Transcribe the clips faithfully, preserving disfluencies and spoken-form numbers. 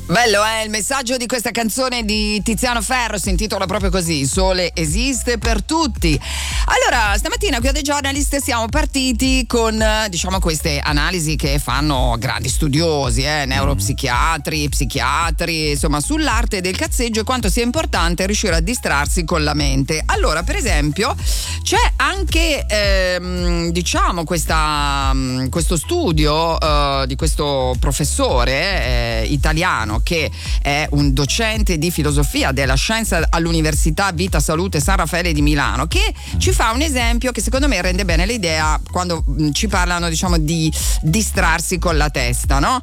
Bello, eh? Il messaggio di questa canzone di Tiziano Ferro si intitola proprio così: il sole esiste per tutti. Allora, stamattina qui a The Journalist siamo partiti con, diciamo, queste analisi che fanno grandi studiosi, eh? neuropsichiatri, psichiatri, insomma, sull'arte del cazzeggio e quanto sia importante riuscire a distrarsi con la mente. Allora, per esempio, c'è anche, ehm, diciamo, questa, questo studio eh, di questo professore eh, italiano che è un docente di filosofia della scienza all'Università Vita Salute San Raffaele di Milano, che ci fa un esempio che secondo me rende bene l'idea quando ci parlano, diciamo, di distrarsi con la testa, no?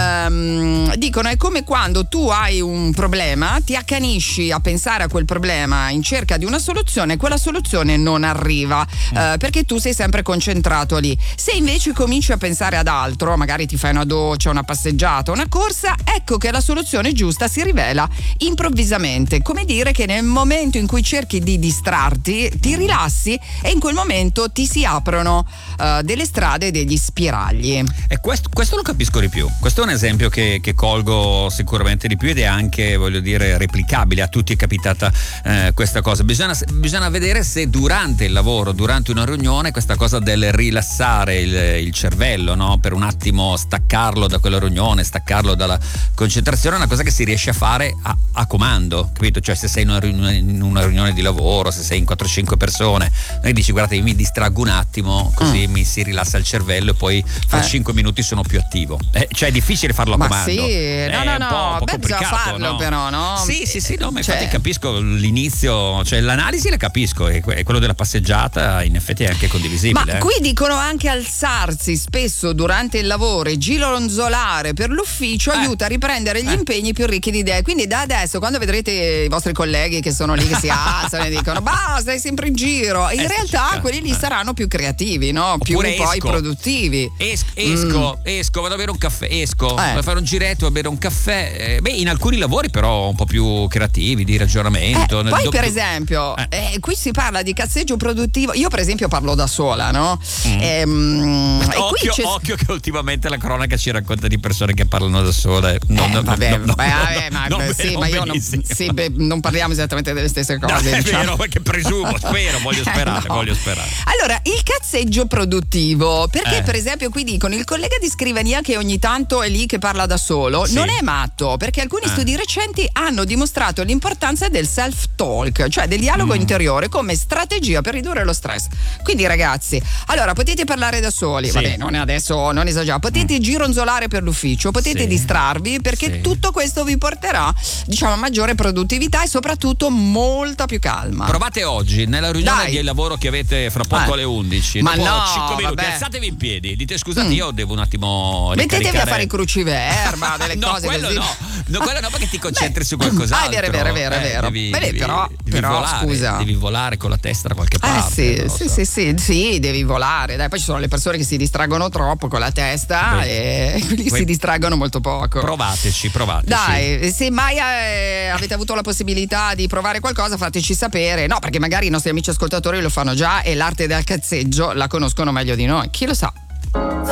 Ehm, dicono è come quando tu hai un problema, ti accanisci a pensare a quel problema in cerca di una soluzione e quella soluzione non arriva eh, perché tu sei sempre concentrato lì. Se invece cominci a pensare ad altro, magari ti fai una doccia, una passeggiata, una corsa, ecco che la soluzione giusta si rivela improvvisamente. Come dire che nel momento in cui cerchi di distrarti ti rilassi e in quel momento ti si aprono uh, delle strade, degli spiragli. E questo, questo lo capisco di più. Questo è un esempio che, che colgo sicuramente di più ed è anche, voglio dire, replicabile. A tutti è capitata eh, questa cosa. Bisogna, bisogna vedere se durante il lavoro, durante una riunione, questa cosa del rilassare il, il cervello, no? Per un attimo staccarlo da quella riunione, staccarlo dalla concentrazione, è una cosa che si riesce a fare a, a comando, capito? Cioè, se sei in una, riunione, in una riunione di lavoro, se sei in quattro cinque persone, noi dici guardate, io mi distraggo un attimo, così mm. mi si rilassa il cervello e poi fra eh. cinque minuti sono più attivo. Eh, cioè è difficile farlo a ma comando. Sì, no, è no, no, un po', un po' beh, bisogna farlo, no? però, no? Sì, sì, sì, no, ma cioè, infatti capisco l'inizio, cioè l'analisi la capisco e quello della passeggiata in effetti è anche condivisibile. Ma eh. qui dicono anche alzarsi spesso durante il lavoro e gironzolare per l'ufficio eh. aiuta a riprendere gli eh. impegni più ricchi di idee. Quindi da adesso, quando vedrete i vostri colleghi che sono lì che si alzano e dicono basta, stai sempre in giro, in eh, realtà sì, quelli lì eh. saranno più creativi, no? Più Oppure poi esco. produttivi. Es- esco, mm. esco, vado a bere un caffè, esco, eh. vado a fare un giretto, a bere un caffè. Eh, beh, in alcuni lavori però un po' più creativi, di ragionamento. Eh, nel poi do- per esempio, eh. eh, qui si parla di cazzeggio produttivo. Io per esempio parlo da sola, no? Mm. Ehm, e occhio, qui c'è... occhio che ultimamente la cronaca ci racconta di persone che parlano da sole. Non, eh, non, vabbè, non, non, beh, vabbè, ma, non, sì, non ma io non, sì, beh, non parliamo esattamente delle stesse cose. No, è diciamo. vero, perché presumo, spero, voglio sperare, eh, no. voglio sperare. Allora, il cazzeggio produttivo, perché Eh. per esempio qui dicono il collega di scrivania che ogni tanto è lì che parla da solo, Sì. non è matto, perché alcuni Eh. studi recenti hanno dimostrato l'importanza del self-talk, cioè del dialogo Mm. interiore come strategia per ridurre lo stress. Quindi ragazzi, allora potete parlare da soli, Sì. vabbè, non è adesso, non esageriamo, potete Mm. gironzolare per l'ufficio, potete Sì. distrarvi perché Sì. tutto questo vi porterà, diciamo, a maggiore produttività e soprattutto molta più calma. Provate oggi nella riunione Dai. di lavoro che avete fra poco Eh. alle undici. Ma dopo no, cinque minuti, vabbè. alzatevi in piedi. Dite scusate, Mm. io devo un attimo Mettetevi a ricaricare- fare i cruciverba, delle no, cose quello così. no. no, quello no, perché ti concentri Beh, su qualcos'altro. Ah, è vero, è vero, è vero, è Eh, vero. Devi, Beh, devi- però, devi però volare, scusa. devi volare con la testa da qualche Eh parte. sì, non lo sì, so. sì, sì, sì, devi volare. Dai, poi ci sono le persone che si distraggono troppo con la testa Beh, e quelli que- si distraggono molto poco. Provateci, provateci. Dai, se mai eh, avete avuto la possibilità di provare qualcosa, fateci sapere. No, perché magari i nostri amici ascoltatori lo fanno già e l'arte del cazzeggio la conoscono meglio di noi. Chi lo sa?